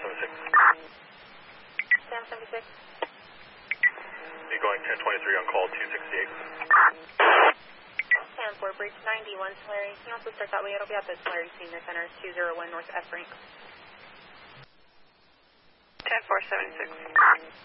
76. Sam 76. Be going 1023 on call 268. Sam 4, breach 91, Tulare. Can you also start that way? It'll be at the Tulare Senior Center, 201 North F Rank. 10-4-76.